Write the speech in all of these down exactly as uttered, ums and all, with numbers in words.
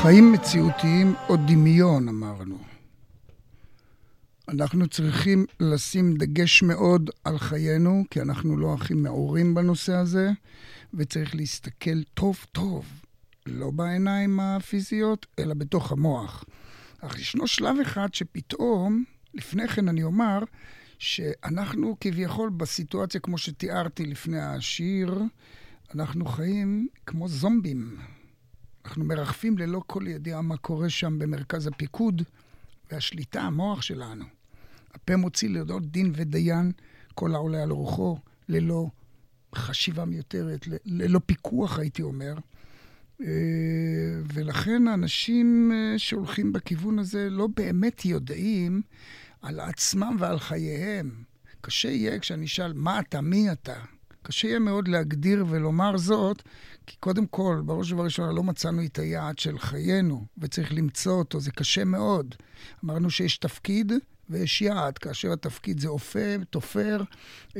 חיים מציאותיים או דמיון, אמרנו. אנחנו צריכים לשים דגש מאוד על חיינו, כי אנחנו לא הכי מעורים בנושא הזה, וצריך להסתכל טוב טוב, לא בעיניים הפיזיות, אלא בתוך המוח. אך ישנו שלב אחד שפתאום, לפני כן אני אומר, שאנחנו כביכול בסיטואציה כמו שתיארתי לפני השיר, אנחנו חיים כמו זומבים. אנחנו מרחפים ללא כל ידיעה מה קורה שם במרכז הפיקוד והשליטה, המוח שלנו. הפה מוציא ללא דין ודיין, כל העולה על רוחו, ללא חשיבה מיותרת, ללא פיקוח הייתי אומר. ולכן האנשים שהולכים בכיוון הזה לא באמת יודעים על עצמם ועל חייהם. קשה יהיה כשאני אשאל מה אתה, מי אתה? קשה יהיה מאוד להגדיר ולומר זאת, כי קודם כל, בראש ובראשונה, לא מצאנו את היעד של חיינו, וצריך למצוא אותו, זה קשה מאוד. אמרנו שיש תפקיד ויש יעד, כאשר התפקיד זה אופה, תופר, אה,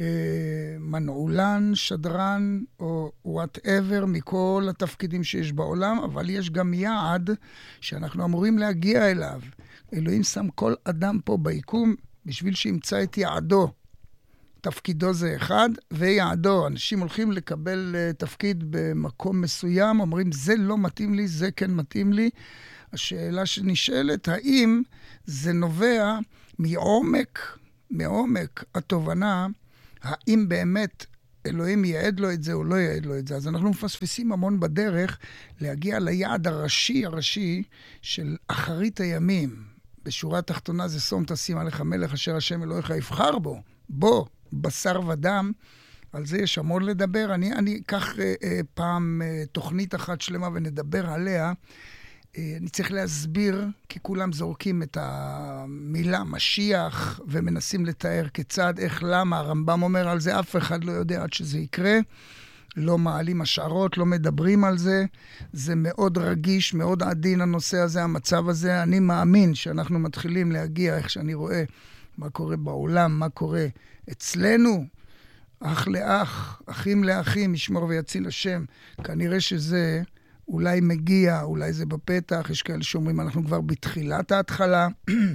מנעולן, שדרן, או whatever, מכל התפקידים שיש בעולם, אבל יש גם יעד שאנחנו אמורים להגיע אליו. אלוהים שם כל אדם פה ביקום, בשביל שימצא את יעדו. תפקידו זה אחד, ויעדו. אנשים הולכים לקבל uh, תפקיד במקום מסוים, אומרים, זה לא מתאים לי, זה כן מתאים לי. השאלה שנשאלת, האם זה נובע מעומק, מעומק התובנה, האם באמת אלוהים יעד לו את זה או לא יעד לו את זה. אז אנחנו מפספסים המון בדרך להגיע ליעד הראשי, הראשי של אחרית הימים. בשורה התחתונה זה שום תשים עליך מלך אשר השם אלוהיך יבחר בו. בוא. בשר ודם, על זה יש המון לדבר. אני, אני אקח אה, אה, פעם אה, תוכנית אחת שלמה ונדבר עליה. אה, אני צריך להסביר, כי כולם זורקים את המילה משיח, ומנסים לתאר כיצד, איך, למה. הרמב"ם אומר על זה, אף אחד לא יודע עד שזה יקרה. לא מעלים השערות, לא מדברים על זה. זה מאוד רגיש, מאוד עדין הנושא הזה, המצב הזה. אני מאמין שאנחנו מתחילים להגיע, איך שאני רואה, מה קורה בעולם, מה קורה אצלנו, אח לאח, אחים לאחים, ישמור ויציל השם. כנראה שזה אולי מגיע, אולי זה בפתח, יש כאלה שאומרים, אנחנו כבר בתחילת ההתחלה,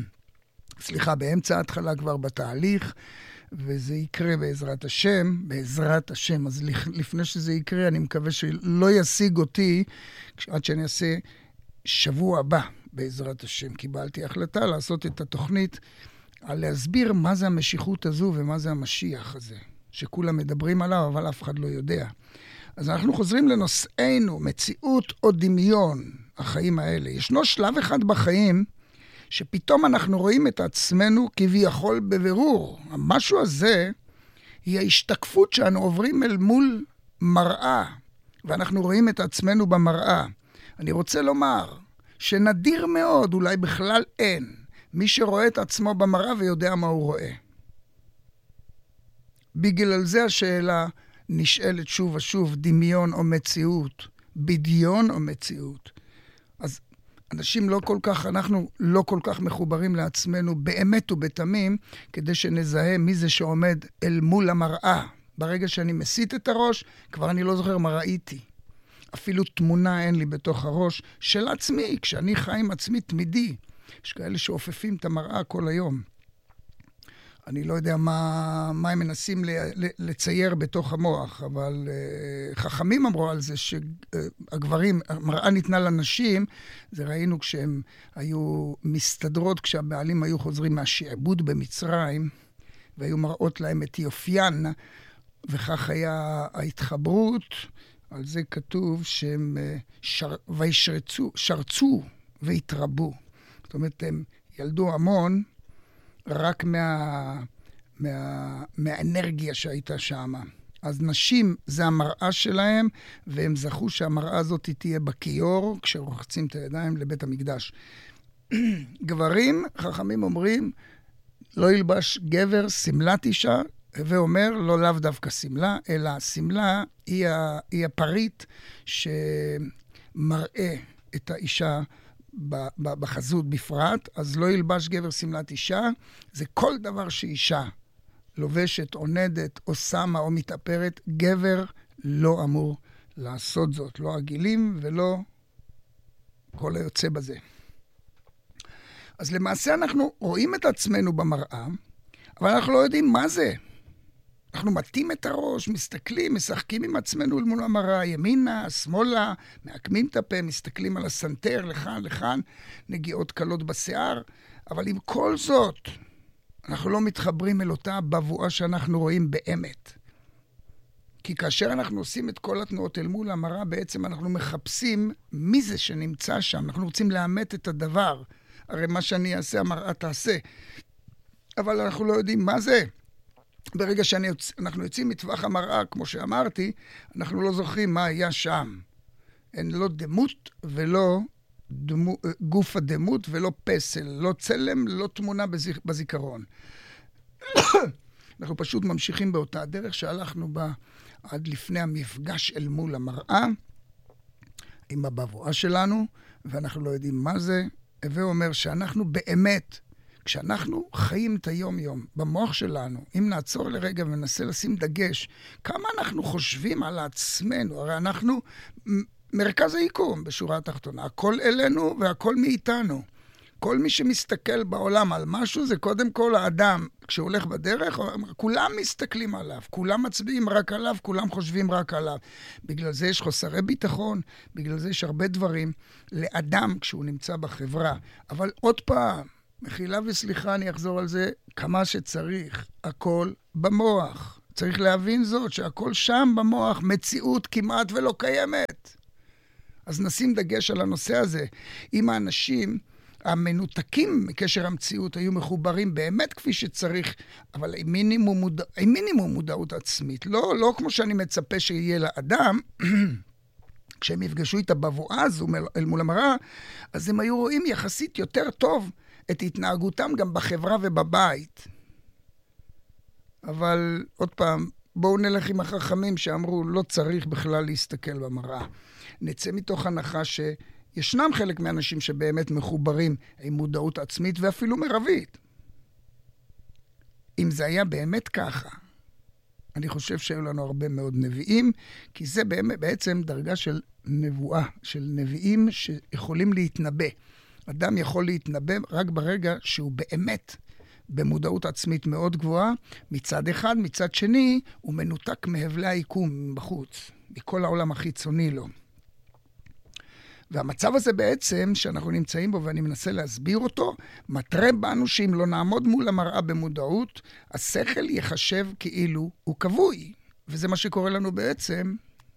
סליחה, באמצע ההתחלה כבר בתהליך, וזה יקרה בעזרת השם, בעזרת השם. אז לפני שזה יקרה, אני מקווה שלא ישיג אותי, עד שאני אעשה שבוע הבא, בעזרת השם. קיבלתי החלטה לעשות את התוכנית, על להסביר מה זה המשיכות הזו ומה זה המשיח הזה, שכולם מדברים עליו, אבל אף אחד לא יודע. אז אנחנו חוזרים לנושאנו, מציאות או דמיון, החיים האלה. ישנו שלב אחד בחיים, שפתאום אנחנו רואים את עצמנו כביכול בבירור. המשהו הזה, היא ההשתקפות שאנו עוברים אל מול מראה, ואנחנו רואים את עצמנו במראה. אני רוצה לומר, שנדיר מאוד, אולי בכלל אין, מי שרואה את עצמו במראה ויודע מה הוא רואה. בגלל זה השאלה נשאלת שוב ושוב, דמיון או מציאות, בדיון או מציאות. אז אנשים לא כל כך, אנחנו לא כל כך מחוברים לעצמנו באמת ובתמים, כדי שנזהה מי זה שעומד אל מול המראה. ברגע שאני מסיט את הראש, כבר אני לא זוכר מה ראיתי. אפילו תמונה אין לי בתוך הראש של עצמי, כשאני חי עם עצמי תמידי. יש כאלה שאופפים את המראה כל היום. אני לא יודע מה, מה הם מנסים לצייר בתוך המוח, אבל uh, חכמים אמרו על זה שהגברים, המראה ניתנה לנשים, זה ראינו כשהם היו מסתדרות, כשהבעלים היו חוזרים מהשעבוד במצרים, והיו מראות להם את יופיין, וכך היה ההתחברות. על זה כתוב שהם שר, וישרצו, שרצו והתרבו. זאת אומרת, הם ילדו המון רק מה, מה, מהאנרגיה שהייתה שם. אז נשים זה המראה שלהם, והם זכו שהמראה הזאת תהיה בכיור, כשרוחצים את הידיים לבית המקדש. גברים, חכמים אומרים, לא ילבש גבר סמלת אישה, ואומר, לא לאו דווקא סמלה, אלא סמלה היא, היא הפריט שמראה את האישה בחזות בפרט. אז לא ילבש גבר סמלת אישה, זה כל דבר שאישה לובשת, עונדת, או שמה, או מתאפרת, גבר לא אמור לעשות זאת. לא הגילים ולא כל היוצא בזה. אז למעשה אנחנו רואים את עצמנו במראה, אבל אנחנו לא יודעים מה זה. אנחנו מתים את הראש, מסתכלים, משחקים עם עצמנו אל מול המראה, ימינה, שמאלה, מעקמים את הפה, מסתכלים על הסנטר, לכאן, לכאן, נגיעות קלות בשיער, אבל עם כל זאת, אנחנו לא מתחברים אל אותה בבואה שאנחנו רואים באמת. כי כאשר אנחנו עושים את כל התנועות אל מול המראה, בעצם אנחנו מחפשים מי זה שנמצא שם. אנחנו רוצים לאמת את הדבר. הרי מה שאני אעשה, המראה תעשה. אבל אנחנו לא יודעים מה זה. ברגע שאנחנו יוצאים מטווח המראה, כמו שאמרתי, אנחנו לא זוכרים מה היה שם. אין לא דמות ולא דמו, גוף הדמות ולא פסל, לא צלם, לא תמונה בזיכ, בזיכרון. אנחנו פשוט ממשיכים באותה הדרך שהלכנו בה עד לפני המפגש אל מול המראה, עם הבבואה שלנו, ואנחנו לא יודעים מה זה. הווה אומר שאנחנו באמת, כשאנחנו חיים את היום-יום במוח שלנו, אם נעצור לרגע וננסה לשים דגש, כמה אנחנו חושבים על עצמנו, הרי אנחנו מרכז היקום בשורה התחתונה, הכל אלינו והכל מאיתנו. כל מי שמסתכל בעולם על משהו זה קודם כל האדם, כשהוא הולך בדרך, כולם מסתכלים עליו, כולם מצביעים רק עליו, כולם חושבים רק עליו. בגלל זה יש חוסרי ביטחון, בגלל זה יש הרבה דברים לאדם כשהוא נמצא בחברה. אבל עוד פעם, מחילה וסליחה, אני אחזור על זה כמה שצריך, הכל במוח. צריך להבין זאת, שהכל שם במוח, מציאות כמעט ולא קיימת. אז נשים דגש על הנושא הזה. אם האנשים המנותקים מקשר המציאות היו מחוברים באמת כפי שצריך, אבל עם מינימום, מודע... עם מינימום מודעות עצמית. לא, לא כמו שאני מצפה שיהיה לאדם, כשהם יפגשו את הבבואה הזו אל מול המראה, אז הם היו רואים יחסית יותר טוב את התנהגותם גם בחברה ובבית. אבל עוד פעם, בואו נלך עם החכמים שאמרו, לא צריך בכלל להסתכל במראה. נצא מתוך הנחה שישנם חלק מהאנשים שבאמת מחוברים עם מודעות עצמית ואפילו מרבית. אם זה היה באמת ככה, אני חושב שהיו לנו הרבה מאוד נביאים, כי זה באמת, בעצם דרגה של נבואה, של נביאים שיכולים להתנבא. אדם יכול להתנבא רק ברגע שהוא באמת במודעות עצמית מאוד גבוהה, מצד אחד, מצד שני, הוא מנותק מהבלי היקום בחוץ, מכל העולם החיצוני לו. והמצב הזה בעצם, שאנחנו נמצאים בו ואני מנסה להסביר אותו, מטרה בנו שאם לא נעמוד מול המראה במודעות, השכל יחשב כאילו הוא כבוי. וזה מה שקורה לנו בעצם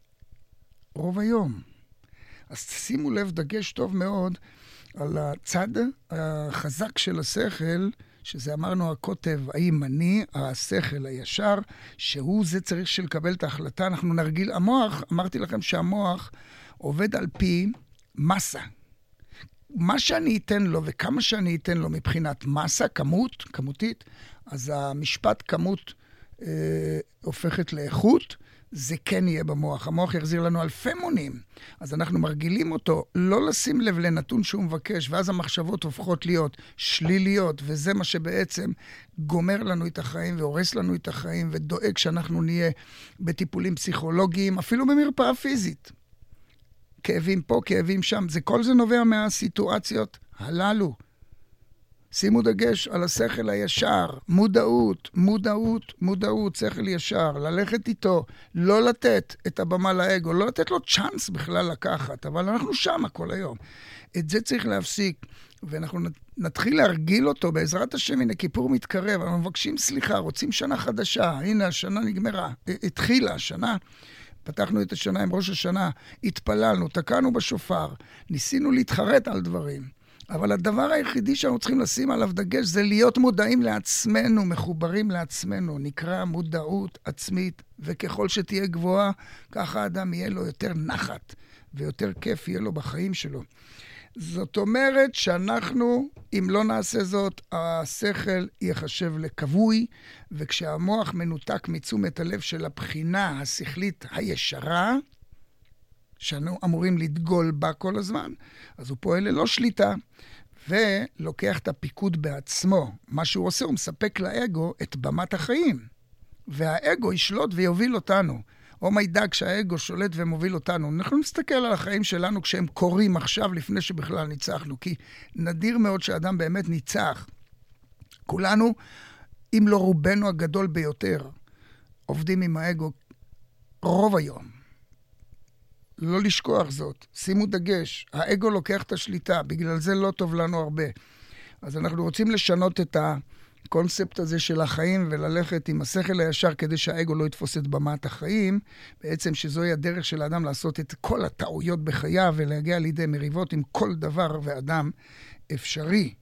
רוב היום. אז שימו לב דגש טוב מאוד על הצד החזק של השכל, שזה אמרנו הכותב הימני, השכל הישר, שהוא זה צריך שלקבל את ההחלטה. אנחנו נרגיל, המוח, אמרתי לכם שהמוח עובד על פי מסה. מה שאני אתן לו וכמה שאני אתן לו מבחינת מסה, כמות, כמותית, אז המשפט כמות אה, הופכת לאיכות, זה כן יהיה במוח. המוח יחזיר לנו אלפי מונים. אז אנחנו מרגילים אותו לא לשים לב לנתון שהוא מבקש, ואז המחשבות הופכות להיות שליליות, וזה מה שבעצם גומר לנו את החיים והורס לנו את החיים, ודואג שאנחנו נהיה בטיפולים פסיכולוגיים, אפילו במרפאה פיזית. כאבים פה, כאבים שם. זה, כל זה נובע מהסיטואציות הללו. שימו דגש על השכל הישר, מודעות, מודעות, מודעות, שכל ישר, ללכת איתו, לא לתת את הבמה לאגו, לא לתת לו צ'אנס בכלל לקחת, אבל אנחנו שם כל היום. את זה צריך להפסיק, ואנחנו נתחיל להרגיל אותו בעזרת השם, הנה כיפור מתקרב, אנחנו מבקשים סליחה, רוצים שנה חדשה, הנה השנה נגמרה, התחילה השנה, פתחנו את השנה עם ראש השנה, התפללנו, תקענו בשופר, ניסינו להתחרט על דברים. אבל הדבר היחידי שאנחנו צריכים לשים עליו דגש זה להיות מודעים לעצמנו, מחוברים לעצמנו, נקרא מודעות עצמית, וככל שתהיה גבוהה, ככה האדם יהיה לו יותר נחת, ויותר כיף יהיה לו בחיים שלו. זאת אומרת שאנחנו, אם לא נעשה זאת, השכל יחשב לכבוי, וכשהמוח מנותק מתשומת הלב של הבחינה השכלית הישרה, שאנו אמורים לדגול בה כל הזמן, אז הוא פועל ללא שליטה, ולוקח את הפיקוד בעצמו. מה שהוא עושה, הוא מספק לאגו את במת החיים. והאגו ישלוט ויוביל אותנו. אומיידאג שהאגו שולט ומוביל אותנו. אנחנו נסתכל על החיים שלנו כשהם קורים עכשיו לפני שבכלל ניצחנו, כי נדיר מאוד שאדם באמת ניצח. כולנו, אם לא רובנו הגדול ביותר, עובדים עם האגו רוב היום. לא לשכוח זאת. שימו דגש. האגו לוקח את השליטה, בגלל זה לא טוב לנו הרבה. אז אנחנו רוצים לשנות את הקונספט הזה של החיים וללכת עם השכל הישר כדי שהאגו לא יתפוס את במת החיים. בעצם שזוהי הדרך של האדם לעשות את כל הטעויות בחייו ולהגיע לידי מריבות עם כל דבר ואדם אפשרי.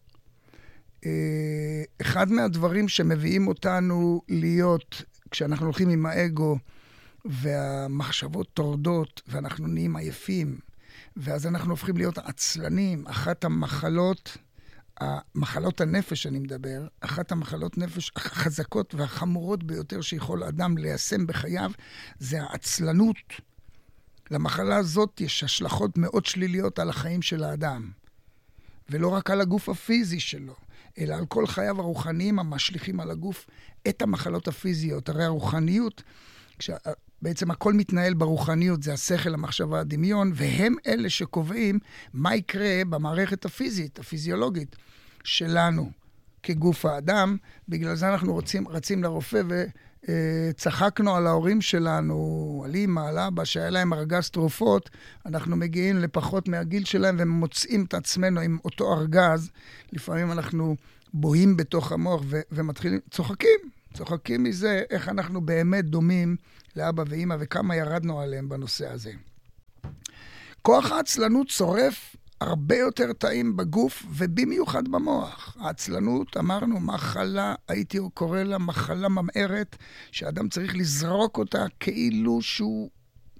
אחד מהדברים שמביאים אותנו להיות, כשאנחנו הולכים עם האגו, והמחשבות תורדות, ואנחנו נהיים עייפים, ואז אנחנו הופכים להיות עצלנים. אחת המחלות, מחלות הנפש אני מדבר, אחת המחלות נפש החזקות והחמורות ביותר שיכול אדם ליישם בחייו, זה העצלנות. למחלה הזאת יש השלכות מאוד שליליות על החיים של האדם, ולא רק על הגוף הפיזי שלו, אלא על כל חייו הרוחניים המשליכים על הגוף את המחלות הפיזיות. הרי הרוחניות, כשה... בעצם הכל מתנהל ברוחניות, זה השכל, המחשבה, הדמיון, והם אלה שקובעים מה יקרה במערכת הפיזית, הפיזיולוגית שלנו כגוף האדם. בגלל זה אנחנו רוצים, רצים לרופא וצחקנו על ההורים שלנו, על אמא, על אבא, שהיה להם ארגז תרופות. אנחנו מגיעים לפחות מהגיל שלהם ומוצאים את עצמנו עם אותו ארגז. לפעמים אנחנו בוהים בתוך המוח ו- ומתחילים, צוחקים. צוחקים מזה איך אנחנו באמת דומים לאבא ואמא וכמה ירדנו עליהם בנושא הזה. כוח העצלנות צורף הרבה יותר תאים בגוף ובמיוחד במוח. העצלנות, אמרנו, מחלה, הייתי קורא לה מחלה ממארת, שאדם צריך לזרוק אותה כאילו שהוא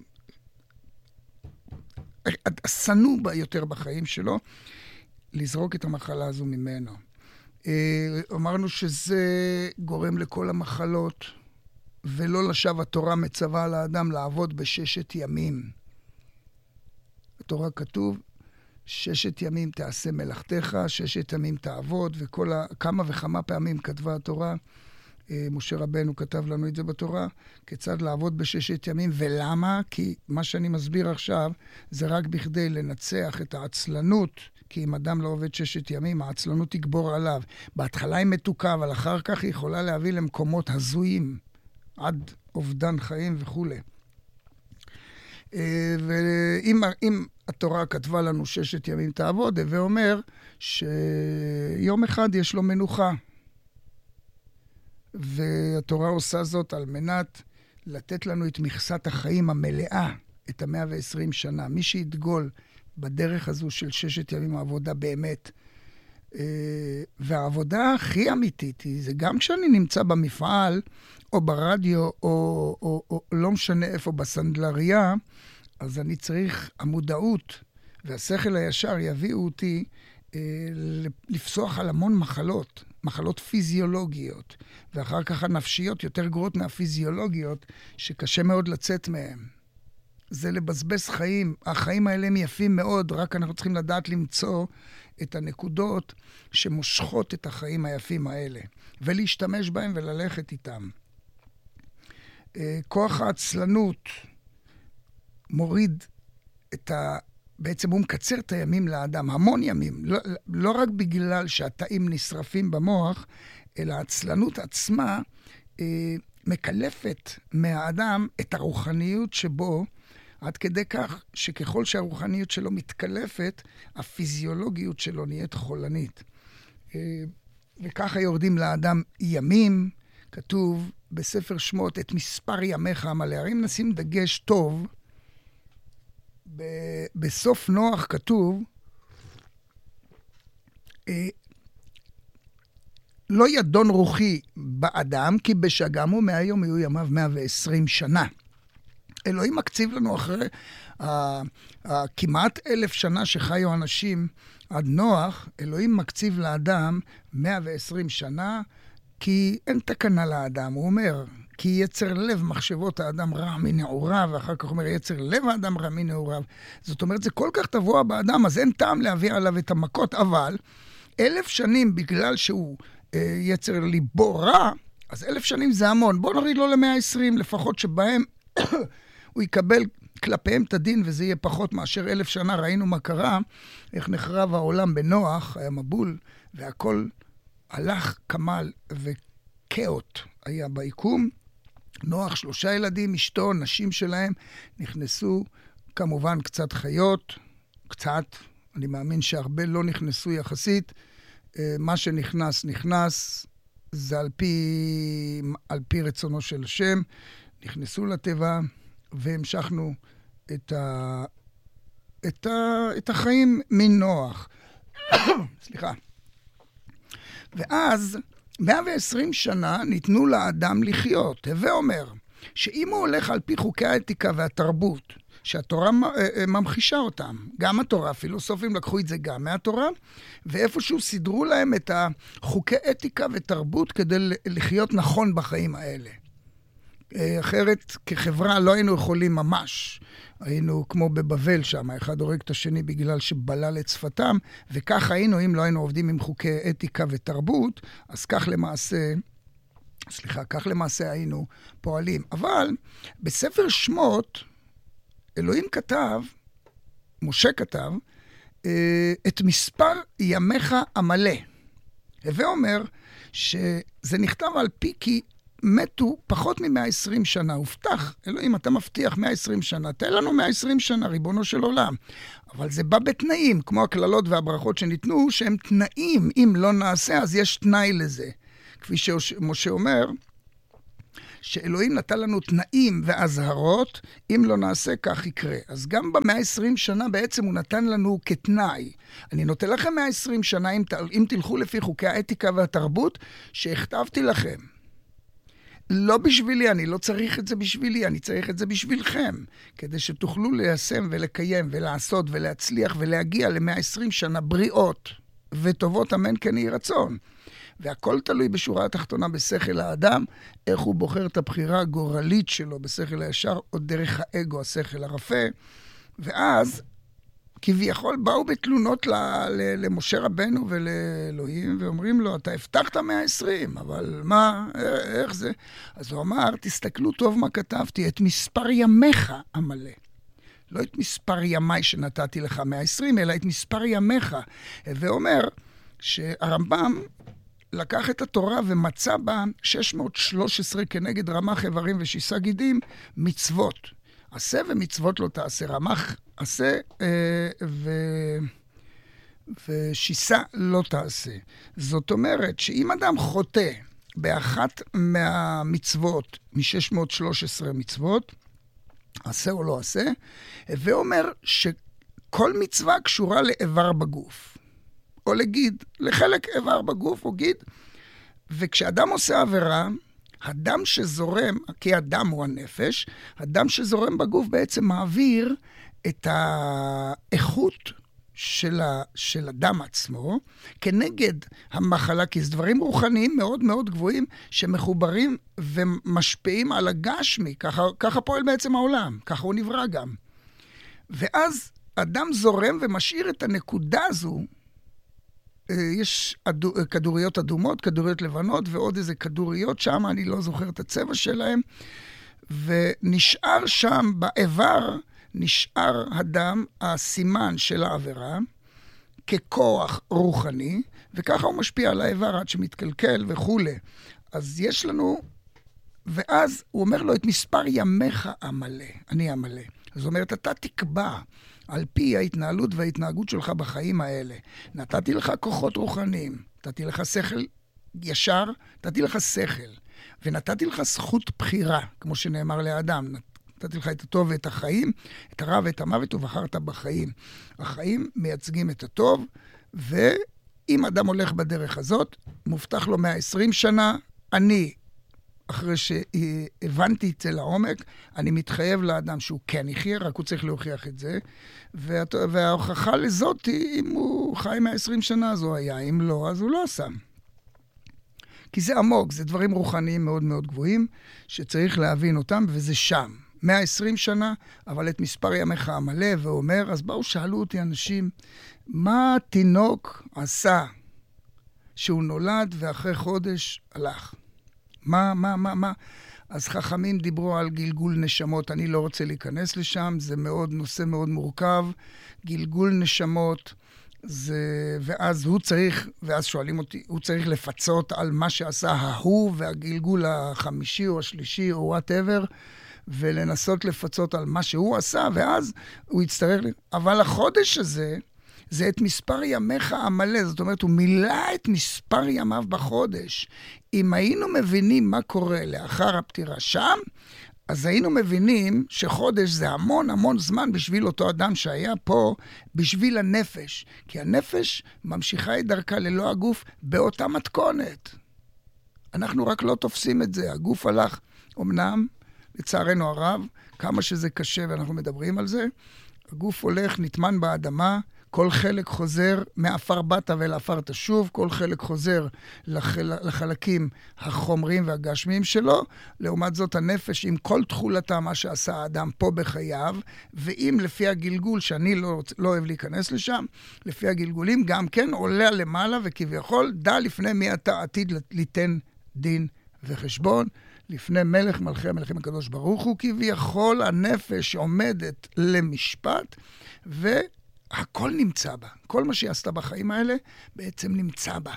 שנוא בה יותר בחיים שלו, לזרוק את המחלה הזו ממנו. אמרנו שזה גורם לכל המחלות, ולא לשווא התורה מצווה על האדם לעבוד בששת ימים. התורה כתוב, ששת ימים תעשה מלאכתך, ששת ימים תעבוד, וכל ה... כמה וכמה פעמים כתבה התורה, משה רבנו כתב לנו את זה בתורה, כיצד לעבוד בששת ימים, ולמה? כי מה שאני מסביר עכשיו, זה רק בכדי לנצח את העצלנות, כי אם אדם לא עובד ששת ימים, העצלנות תגבור עליו. בהתחלה היא מתוקה, אבל אחר כך היא יכולה להביא למקומות הזויים, עד אובדן חיים וכו'. ואם אם התורה כתבה לנו ששת ימים תעבוד, הווה אומר שיום אחד יש לו מנוחה. והתורה עושה זאת על מנת לתת לנו את מכסת החיים המלאה, את המאה ועשרים שנה. מי שיתגול בדרך הזו של ששת ימים העבודה באמת, והעבודה הכי אמיתית היא, זה גם כשאני נמצא במפעל, או ברדיו, או, או, או לא משנה איפה, בסנדלריה, אז אני צריך, המודעות והשכל הישר יביאו אותי אה, לפסוח על המון מחלות, מחלות פיזיולוגיות, ואחר כך הנפשיות יותר גרועות מהפיזיולוגיות, שקשה מאוד לצאת מהן. זה לבזבז חיים. החיים האלה הם יפים מאוד, רק אנחנו צריכים לדעת למצוא את הנקודות שמושכות את החיים היפים האלה, ולהשתמש בהם וללכת איתם. כוח העצלנות מוריד את ה... בעצם הוא מקצר את הימים לאדם, המון ימים. לא, לא רק בגלל שהתאים נשרפים במוח, אלא העצלנות עצמה אה, מקלפת מהאדם את הרוחניות שבו, עד כדי כך שככל שהרוחניות שלו מתקלפת, הפיזיולוגיות שלו נהיית חולנית. וככה יורדים לאדם ימים, כתוב בספר שמות, את מספר ימיך המלא. אם נשים דגש טוב, בסוף נוח כתוב, לא ידון רוחי באדם, כי בשגמו מהיום יהיו ימיו מאה ועשרים שנה. אלוהים מקציב לנו אחרי כמעט אלף שנה שחיו אנשים עד נוח, אלוהים מקציב לאדם מאה ועשרים שנה, כי אין תקנה לאדם. הוא אומר, כי יצר לב מחשבות האדם רע מנעוריו, ואחר כך אומר, יצר לב האדם רע מנעוריו. זאת אומרת, זה כל כך טבוע באדם, אז אין טעם להביא עליו את המכות, אבל אלף שנים בגלל שהוא אה, יצר ליבו רע, אז אלף שנים זה המון. בואו נוריד לו ל-מאה ועשרים, לפחות שבהם הוא יקבל כלפיהם את הדין, וזה יהיה פחות מאשר אלף שנה. ראינו מה קרה, איך נחרב העולם בנוח, היה מבול, והכל הלך כמל וקאות היה ביקום. נוח, שלושה ילדים, אשתו, נשים שלהם, נכנסו כמובן קצת חיות, קצת, אני מאמין שהרבה לא נכנסו יחסית, מה שנכנס, נכנס, זה על פי, על פי רצונו של השם, נכנסו לטבע, והמשכנו את, ה, את, ה, את החיים מנוח. סליחה. ואז, מאה ועשרים שנה ניתנו לאדם לחיות. הווה אומר, שאם הוא הולך על פי חוקי האתיקה והתרבות, שהתורה ממחישה אותם, גם התורה, הפילוסופים לקחו את זה גם מהתורה, ואיפשהו סידרו להם את החוקי אתיקה ותרבות כדי לחיות נכון בחיים האלה. אחרת, כחברה לא היינו יכולים ממש. היינו כמו בבבל שם, אחד הורג את השני בגלל שבלל את שפתם, וכך היינו, אם לא היינו עובדים עם חוקי אתיקה ותרבות, אז כך למעשה, סליחה, כך למעשה היינו פועלים. אבל בספר שמות, אלוהים כתב, משה כתב, את מספר ימיך המלא. הווה אומר שזה נכתב על פי כי מתו פחות מ-מאה ועשרים שנה. הובטח, אלוהים, אתה מבטיח מאה ועשרים שנה, תן לנו מאה ועשרים שנה, ריבונו של עולם. אבל זה בא בתנאים, כמו הכללות והברכות שניתנו, שהם תנאים, אם לא נעשה, אז יש תנאי לזה. כפי שמשה אומר, שאלוהים נתן לנו תנאים והזהרות, אם לא נעשה כך יקרה. אז גם ב-מאה ועשרים שנה בעצם הוא נתן לנו כתנאי. אני נותן לכם מאה ועשרים שנה, אם, אם תלכו לפי חוקי האתיקה והתרבות, שהכתבתי לכם. לא בשבילי, אני לא צריך את זה בשבילי, אני צריך את זה בשבילכם, כדי שתוכלו ליישם ולקיים ולעשות ולהצליח ולהגיע ל-מאה ועשרים שנה בריאות וטובות, אמן כן יהי רצון. והכל תלוי בשורה התחתונה בשכל האדם, איך הוא בוחר את הבחירה הגורלית שלו בשכל הישר, או דרך האגו, השכל הרפה. ואז, כביכול, באו בתלונות ל- ל- למשה רבנו ולאלוהים, ואומרים לו, אתה הבטחת מאה ועשרים, אבל מה, איך זה? אז הוא אמר, תסתכלו טוב מה כתבתי, את מספר ימיך המלא. לא את מספר ימי שנתתי לך מאה ועשרים, אלא את מספר ימיך. ואומר שהרמב"ם, לקח את התורה ומצא בה שש מאות ושלוש עשרה כנגד רמ"ח איברים ושיסה גידים מצוות. עשה ומצוות לא תעשה. רמ"ח עשה אה, ו... ושיסה לא תעשה. זאת אומרת שאם אדם חוטא באחת מהמצוות, מ-שש מאות ושלוש עשרה מצוות, עשה או לא עשה, ואומר שכל מצווה קשורה לאיבר בגוף. או לגיד, לחלק איבר בגוף או גיד, וכשאדם עושה עבירה, הדם שזורם, כי הדם הוא הנפש, הדם שזורם בגוף בעצם מעביר את האיכות של, ה, של הדם עצמו, כנגד המחלה, כי זה דברים רוחניים מאוד מאוד גבוהים, שמחוברים ומשפיעים על הגשמי, ככה, ככה פועל בעצם העולם, ככה הוא נברא גם. ואז הדם זורם ומשאיר את הנקודה הזו, יש אדו, כדוריות אדומות, כדוריות לבנות, ועוד איזה כדוריות שם, אני לא זוכר את הצבע שלהם, ונשאר שם באיבר, נשאר הדם, הסימן של העבירה, ככוח רוחני, וככה הוא משפיע על האיבר עד שמתקלקל וכו'. אז יש לנו, ואז הוא אומר לו את מספר ימיך המלא, אני המלא. זאת אומרת, אתה תקבע, על פי ההתנהלות וההתנהגות שלך בחיים האלה. נתתי לך כוחות רוחניים, נתתי לך שכל ישר, נתתי לך שכל, ונתתי לך זכות בחירה, כמו שנאמר לאדם. נתתי לך את הטוב ואת החיים, את הרע ואת המוות, ובחרת בחיים. החיים מייצגים את הטוב, ואם אדם הולך בדרך הזאת, מובטח לו מאה ועשרים שנה, אני, אחרי שהבנתי את זה לעומק, אני מתחייב לאדם שהוא כן יחיה, רק הוא צריך להוכיח את זה, וההוכחה לזאת היא, אם הוא חי מאה ועשרים שנה, אז הוא היה, אם לא, אז הוא לא עשה. כי זה עמוק, זה דברים רוחניים מאוד מאוד גבוהים, שצריך להבין אותם, וזה שם. מאה ועשרים שנה, אבל את מספר ימיך המלא, ואומר, אז באו, שאלו אותי אנשים, מה תינוק עשה שהוא נולד ואחרי חודש הלך? מה, מה, מה, מה? אז חכמים דיברו על גלגול נשמות, אני לא רוצה להיכנס לשם, זה מאוד, נושא מאוד מורכב. גלגול נשמות, זה, ואז הוא צריך, ואז שואלים אותי, הוא צריך לפצות על מה שעשה ההוא, והגלגול החמישי או השלישי או whatever, ולנסות לפצות על מה שהוא עשה, ואז הוא יצטרך... אבל החודש הזה, זה את מספר ימיך המלא, זאת אומרת, הוא מילא את מספר ימיו בחודש. אם היינו מבינים מה קורה לאחר הפטירה שם, אז היינו מבינים שחודש זה המון המון זמן בשביל אותו אדם שהיה פה, בשביל הנפש. כי הנפש ממשיכה את דרכה ללא הגוף באותה מתכונת. אנחנו רק לא תופסים את זה. הגוף הלך, אמנם, לצערנו הרב, כמה שזה קשה ואנחנו מדברים על זה, הגוף הולך, נטמן באדמה, כל חלק חוזר מאפר באת ולאפר תשוב, כל חלק חוזר לחל... לחלקים החומריים והגשמיים שלו, לעומת זאת הנפש עם כל תחולתה מה שעשה האדם פה בחייו, ואם לפי הגלגול, שאני לא, לא אוהב להיכנס לשם, לפי הגלגולים גם כן עולה למעלה וכביכול דע לפני מי אתה עתיד ליתן דין וחשבון, לפני מלך מלכי המלכים הקדוש ברוך הוא, כביכול הנפש עומדת למשפט, ו... הכל נמצא בה. כל מה שהיא עשתה בחיים האלה בעצם נמצא בה.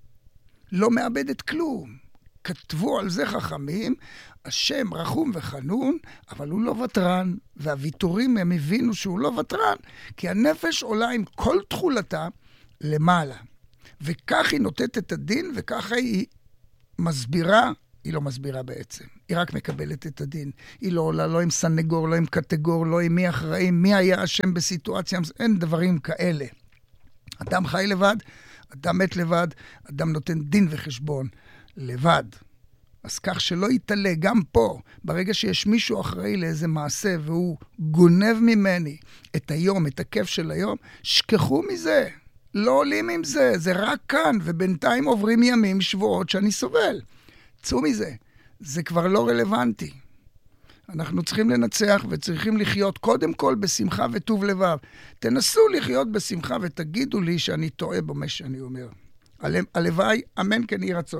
לא מאבדת כלום. כתבו על זה חכמים, השם רחום וחנון, אבל הוא לא וטרן. והוויתורים הם הבינו שהוא לא וטרן, כי הנפש עולה עם כל תחולתה למעלה. וכך היא נותנת את הדין, וככה היא מסבירה, היא לא מסבירה בעצם. היא רק מקבלת את הדין. היא לא עולה, לא עם סנגור, לא עם קטגור, לא עם מי אחראי, מי היה השם בסיטואציה, אין דברים כאלה. אדם חי לבד, אדם מת לבד, אדם נותן דין וחשבון לבד. אז כך שלא יתעלה, גם פה, ברגע שיש מישהו אחראי לאיזה מעשה, והוא גונב ממני את היום, את הכיף של היום, שכחו מזה. לא עולים עם זה, זה רק כאן, ובינתיים עוברים ימים, שבועות שאני סובל. צאו מזה. זה כבר לא רלוונטי. אנחנו צריכים לנצח וצריכים לחיות קודם כל בשמחה וטוב לבב. תנסו לחיות בשמחה ותגידו לי שאני טועה במה שאני אומר. הלוואי, אמן כן יהי רצון.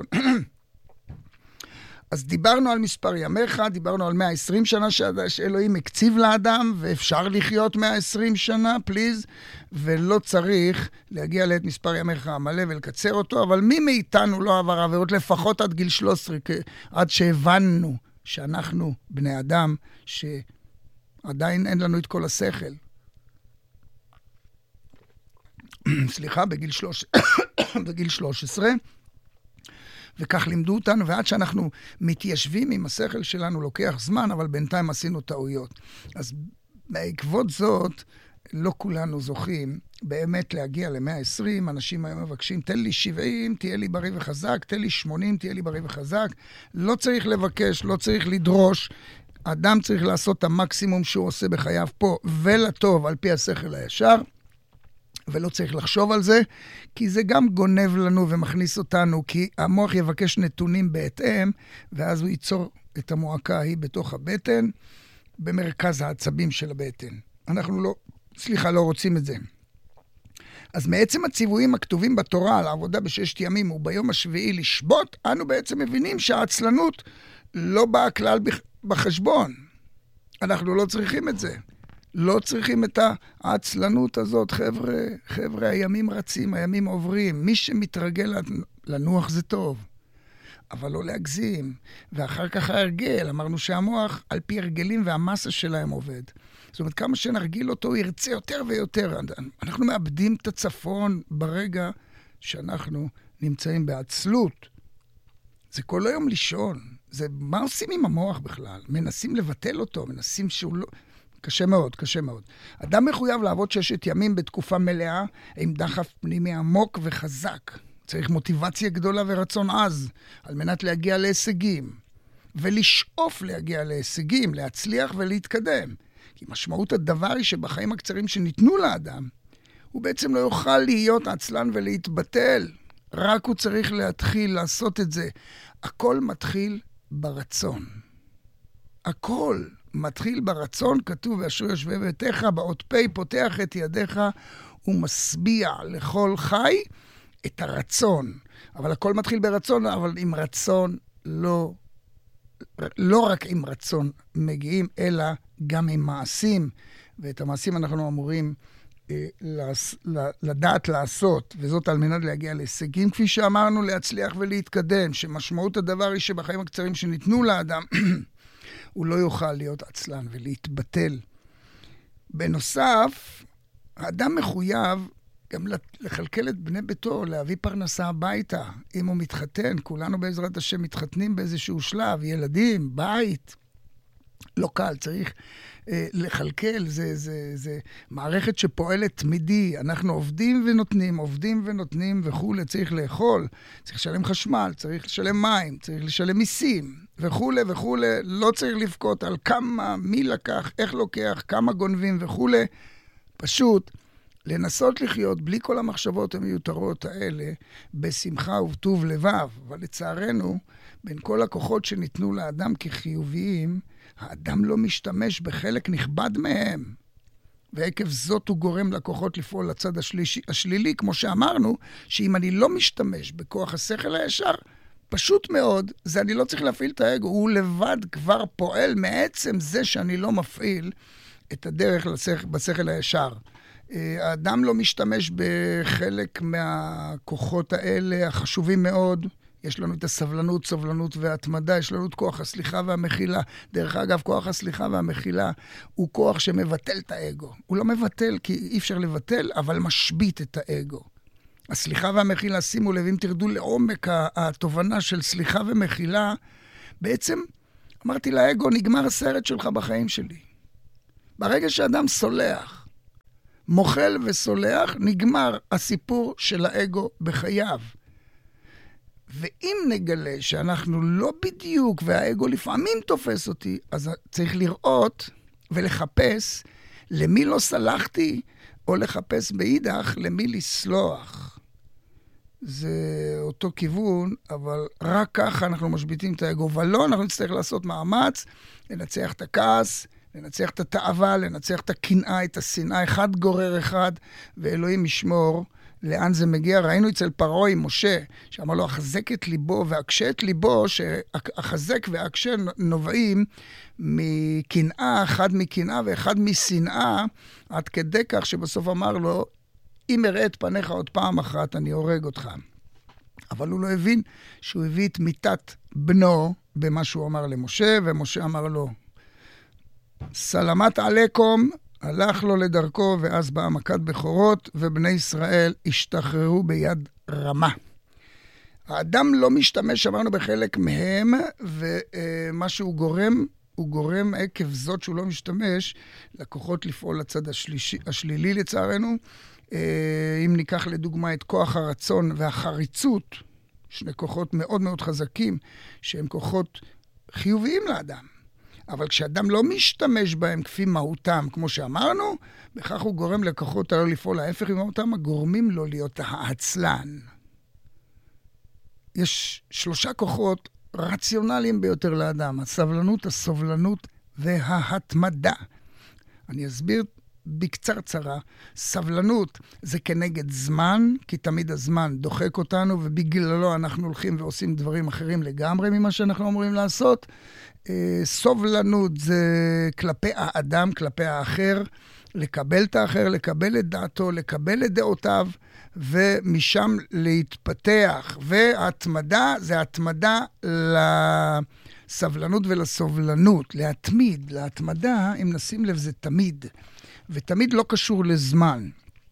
אז דיברנו על מספר ימיך, דיברנו על מאה ועשרים שנה שאלוהים הקציב לאדם, ואפשר לחיות מאה ועשרים שנה, פליז, ולא צריך להגיע לעת מספר ימיך המלא ולקצר אותו, אבל מי מאיתנו לא עבר עבירות לפחות עד גיל שלוש עשרה, עד שהבנו שאנחנו בני אדם, שעדיין אין לנו את כל השכל. סליחה, בגיל שלוש, בגיל שלוש עשרה, וכך לימדו אותנו, ועד שאנחנו מתיישבים עם השכל שלנו לוקח זמן, אבל בינתיים עשינו טעויות. אז בעקבות זאת, לא כולנו זוכים באמת להגיע ל-מאה ועשרים, אנשים היום מבקשים, תן לי שבעים, תהיה לי בריא וחזק, תן לי שמונים, תהיה לי בריא וחזק. לא צריך לבקש, לא צריך לדרוש, אדם צריך לעשות את המקסימום שהוא עושה בחייו פה, ולטוב על פי השכל הישר, ולא צריך לחשוב על זה, כי זה גם גונב לנו ומכניס אותנו, כי המוח יבקש נתונים בהתאם, ואז הוא ייצור את המועקה ההיא בתוך הבטן, במרכז העצבים של הבטן. אנחנו לא, סליחה, לא רוצים את זה. אז מעצם הציוויים הכתובים בתורה על העבודה בששת ימים וביום השביעי לשבות, אנו בעצם מבינים שהעצלנות לא באה כלל בחשבון. אנחנו לא צריכים את זה. לא צריכים את העצלנות הזאת, חבר'ה, חבר'ה, הימים רצים, הימים עוברים. מי שמתרגל לנוח זה טוב, אבל לא להגזים. ואחר כך ההרגל, אמרנו שהמוח על פי הרגלים והמסה שלהם עובד. זאת אומרת, כמה שנרגיל אותו, הוא ירצה יותר ויותר. אנחנו מאבדים את הצפון ברגע שאנחנו נמצאים בעצלות. זה כל היום לישון. זה, מה עושים עם המוח בכלל? מנסים לבטל אותו, מנסים שהוא לא... קשה מאוד, קשה מאוד. אדם מחויב לעבוד ששת ימים בתקופה מלאה, עם דחף פנימי עמוק וחזק. צריך מוטיבציה גדולה ורצון עז, על מנת להגיע להישגים. ולשאוף להגיע להישגים, להצליח ולהתקדם. כי משמעות הדבר היא שבחיים הקצרים שניתנו לאדם, הוא בעצם לא יוכל להיות עצלן ולהתבטל. רק הוא צריך להתחיל לעשות את זה. הכל מתחיל ברצון. הכל מתחיל ברצון, כתוב, ואשר יושבי ביתך, באות פי, פותח את ידיך, ומשביע לכל חי את הרצון. אבל הכל מתחיל ברצון, אבל עם רצון לא לא רק עם רצון מגיעים, אלא גם עם מעשים, ואת המעשים אנחנו אמורים אה, לס, לדעת לעשות, וזאת על מנת להגיע להישגים, כפי שאמרנו, להצליח ולהתקדם, שמשמעות הדבר היא שבחיים הקצרים שניתנו לאדם, הוא לא יוכל להיות עצלן ולהתבטל. בנוסף, האדם מחויב גם לחלקל את בני ביתו, להביא פרנסה הביתה. אם הוא מתחתן, כולנו בעזרת השם מתחתנים באיזשהו שלב, ילדים, בית. לא קל, צריך אה, לחלקל, זה, זה, זה מערכת שפועלת תמידי. אנחנו עובדים ונותנים, עובדים ונותנים וכו', צריך לאכול, צריך לשלם חשמל, צריך לשלם מים, צריך לשלם מיסים וכו' וכו'. לא צריך לבכות על כמה, מי לקח, איך לוקח, כמה גונבים וכו'. פשוט לנסות לחיות בלי כל המחשבות המיותרות האלה, בשמחה ובטוב לבב. אבל לצערנו, בין כל הכוחות שניתנו לאדם כחיוביים, האדם לא משתמש בחלק נכבד מהם. ועקב זאת הוא גורם לכוחות לפעול לצד השלישי, השלילי, כמו שאמרנו, שאם אני לא משתמש בכוח השכל הישר, פשוט מאוד, זה אני לא צריך להפעיל את האגו, הוא לבד כבר פועל מעצם זה שאני לא מפעיל את הדרך לשכל, בשכל הישר. האדם לא משתמש בחלק מהכוחות האלה החשובים מאוד. יש לנו את הסבלנות, סובלנות והתמדה, יש לנו את כוח הסליחה והמחילה. דרך אגב, כוח הסליחה והמחילה הוא כוח שמבטל את האגו. הוא לא מבטל כי אי אפשר לבטל, אבל משבית את האגו. הסליחה והמחילה, שימו לב, אם תרדו לעומק התובנה של סליחה ומחילה, בעצם אמרתי לאגו, נגמר הסרט שלך בחיים שלי. ברגע שאדם סולח, מוחל וסולח, נגמר הסיפור של האגו בחייו. ואם נגלה שאנחנו לא בדיוק, והאגו לפעמים תופס אותי, אז צריך לראות ולחפש למי לא סלחתי, או לחפש באידך למי לסלוח. זה אותו כיוון, אבל רק ככה אנחנו משביטים את האגו. ולא, אנחנו נצטרך לעשות מאמץ, לנצח את הכעס, לנצח את התאווה, לנצח את הקנאה, את השנאה, אחד גורר אחד, ואלוהים ישמור לאן זה מגיע. ראינו אצל פרעה עם משה, שאמר לו, החזק את ליבו והקשה את ליבו, שהחזק והקשה נובעים מקנאה, אחד מקנאה ואחד משנאה, עד כדי כך שבסוף אמר לו, אם אראה את פניך עוד פעם אחת, אני הורג אותך. אבל הוא לא הבין שהוא הביא את מיתת בנו במה שהוא אמר למשה, ומשה אמר לו, סלמת עליכום, הלך לו לדרכו, ואז באה מכת בכורות, ובני ישראל השתחררו ביד רמה. האדם לא משתמש, אמרנו, בחלק מהם, ומה שהוא גורם, הוא גורם עקב זאת שהוא לא משתמש, לכוחות לפעול לצד השלישי, השלילי לצערנו. אם ניקח לדוגמה את כוח הרצון והחריצות, שני כוחות מאוד מאוד חזקים, שהם כוחות חיוביים לאדם. אבל כשאדם לא משתמש בהם כפי מהותם, כמו שאמרנו, בכך הוא גורם לכוחות הלא לפעול ההפך ממהותם, הגורמים לו להיות העצלן. יש שלושה כוחות רציונליים ביותר לאדם, הסבלנות, הסובלנות וההתמדה. אני אסביר בקצר צרה. סבלנות זה כנגד זמן, כי תמיד הזמן דוחק אותנו, ובגללו אנחנו הולכים ועושים דברים אחרים לגמרי ממה שאנחנו אמורים לעשות. סובלנות זה כלפי האדם, כלפי האחר, לקבל את האחר, לקבל את דעתו, לקבל את דעותיו, ומשם להתפתח. וההתמדה זה התמדה לסבלנות ולסובלנות, להתמיד. להתמדה, אם נשים לב, זה תמיד. ותמיד לא קשור לזמן.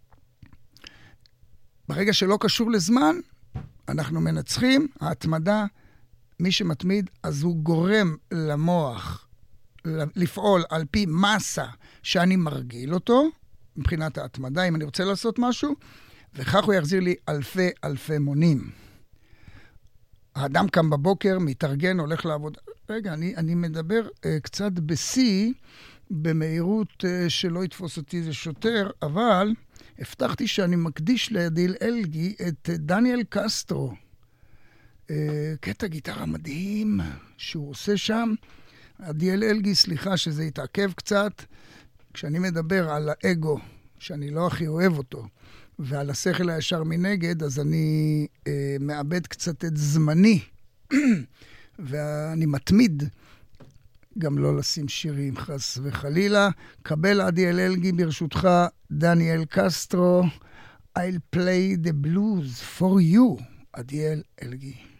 ברגע שלא קשור לזמן, אנחנו מנצחים. ההתמדה, מי שמתמיד, אז הוא גורם למוח לפעול על פי מסה שאני מרגיל אותו, מבחינת ההתמדה, אם אני רוצה לעשות משהו, וכך הוא יחזיר לי אלפי אלפי מונים. האדם קם בבוקר, מתארגן, הולך לעבוד. רגע, אני, אני מדבר uh, קצת בסי, במהירות uh, שלא יתפוס אותי זה שוטר, אבל הבטחתי שאני מקדיש לידיל אלגי את uh, דניאל קסטרו. Uh, קטע גיטרה מדהים שהוא עושה שם. עדיאל אלגי, סליחה שזה יתעכב קצת, כשאני מדבר על האגו, שאני לא הכי אוהב אותו, ועל השכל הישר מנגד, אז אני uh, מאבד קצת את זמני. ואני מתמיד גם לא לשים שירים חס וחלילה. קבל עדיאל אלגי, ברשותך, דניאל קסטרו, I'll play the blues for you, עדיאל אלגי.